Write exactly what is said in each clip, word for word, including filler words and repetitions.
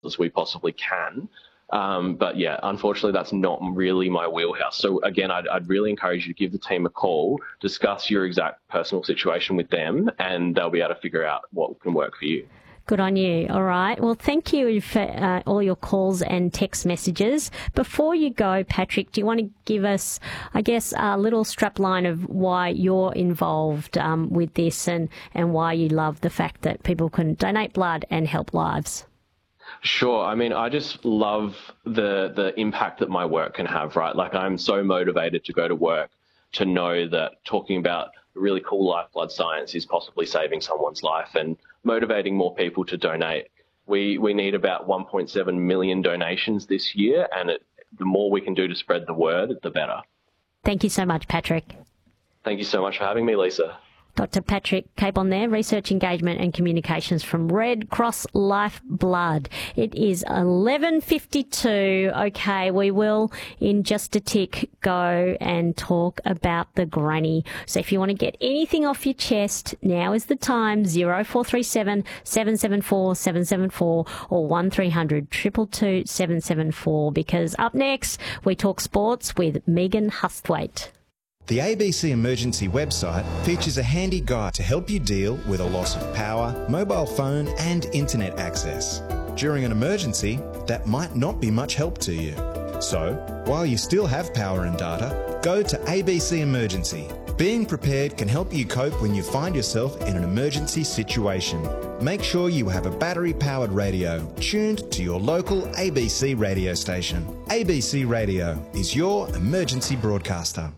as we possibly can. Um, but yeah, unfortunately, that's not really my wheelhouse. So again, I'd, I'd really encourage you to give the team a call, discuss your exact personal situation with them, and they'll be able to figure out what can work for you. Good on you. All right. Well, thank you for uh, all your calls and text messages. Before you go, Patrick, do you want to give us, I guess, a little strap line of why you're involved um, with this and, and why you love the fact that people can donate blood and help lives? Sure. I mean, I just love the the impact that my work can have, right? Like, I'm so motivated to go to work to know that talking about really cool lifeblood science is possibly saving someone's life and motivating more people to donate. We we need about one point seven million donations this year, and it, the more we can do to spread the word, the better. Thank you so much, Patrick. Thank you so much for having me, Lisa. Doctor Patrick Capon there, Research Engagement and Communications from Red Cross Lifeblood. It is eleven fifty-two. Okay, we will in just a tick go and talk about the granny. So if you want to get anything off your chest, now is the time. zero four three seven, seven seven four, seven seven four or one three hundred, two two two, seven seven four, because up next we talk sports with Megan Hustwaite. The A B C Emergency website features a handy guide to help you deal with a loss of power, mobile phone and internet access. During an emergency, that might not be much help to you. So, while you still have power and data, go to A B C Emergency. Being prepared can help you cope when you find yourself in an emergency situation. Make sure you have a battery-powered radio tuned to your local A B C radio station. A B C Radio is your emergency broadcaster.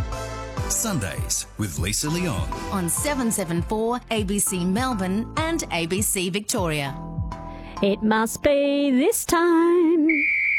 Sundays with Lisa Leon on seven seven four A B C Melbourne and A B C Victoria. It must be this time.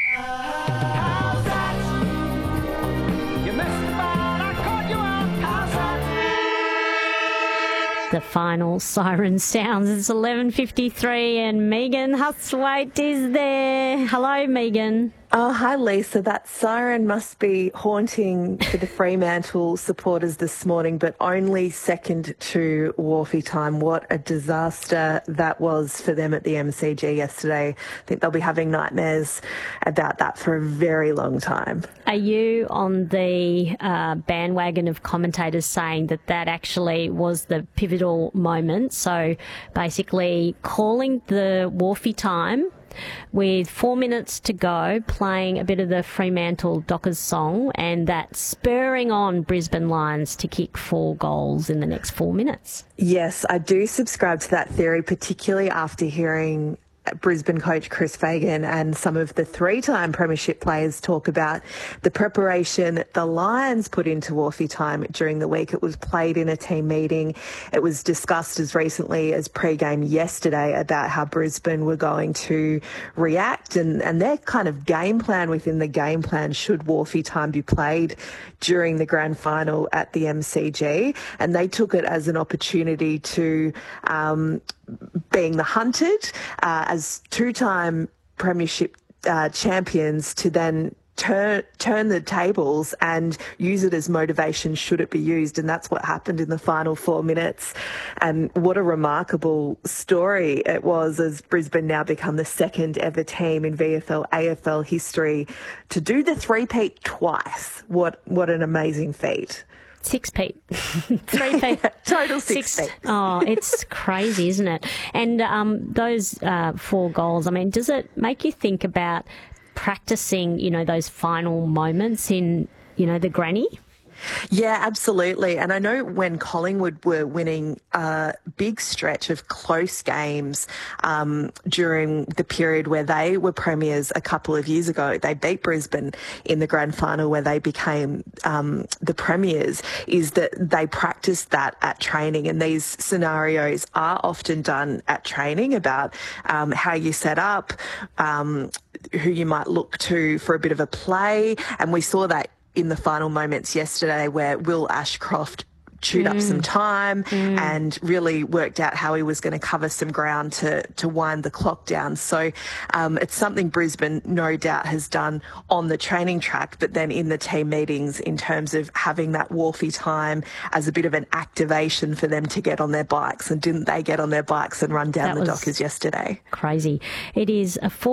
The final siren sounds. It's eleven fifty-three and Megan Hustwaite is there. Hello, Megan. Oh, hi, Lisa. That siren must be haunting for the Fremantle supporters this morning, but only second to Wharfie time. What a disaster that was for them at the M C G yesterday. I think they'll be having nightmares about that for a very long time. Are you on the uh, bandwagon of commentators saying that that actually was the pivotal moment? So basically calling the Wharfie time with four minutes to go, playing a bit of the Fremantle Dockers song, and that spurring on Brisbane Lions to kick four goals in the next four minutes. Yes, I do subscribe to that theory, particularly after hearing Brisbane coach Chris Fagan and some of the three-time premiership players talk about the preparation the Lions put into Wharfie time during the week. It was played in a team meeting. It was discussed as recently as pre-game yesterday about how Brisbane were going to react and, and their kind of game plan within the game plan should Wharfie time be played during the grand final at the M C G. And they took it as an opportunity to um, being the hunted uh, as two-time premiership uh, champions to then turn turn the tables and use it as motivation should it be used. And that's what happened in the final four minutes. And what a remarkable story it was, as Brisbane now become the second ever team in V F L A F L history to do the three-peat twice. What what an amazing feat. Six Pete. Three Pete. Total six, six Pete. Oh, it's crazy, isn't it? And um, those uh, four goals, I mean, does it make you think about practicing, you know, those final moments in, you know, the granny? Yeah, absolutely. And I know when Collingwood were winning a big stretch of close games um, during the period where they were premiers a couple of years ago, they beat Brisbane in the grand final where they became um, the premiers, is that they practiced that at training. And these scenarios are often done at training about um, how you set up, um, who you might look to for a bit of a play. And we saw that in the final moments yesterday where Will Ashcroft chewed mm. up some time mm. and really worked out how he was going to cover some ground to, to wind the clock down. So um, it's something Brisbane no doubt has done on the training track, but then in the team meetings in terms of having that Wharfie time as a bit of an activation for them to get on their bikes. And didn't they get on their bikes and run down that the Dockers yesterday? Crazy. It is a four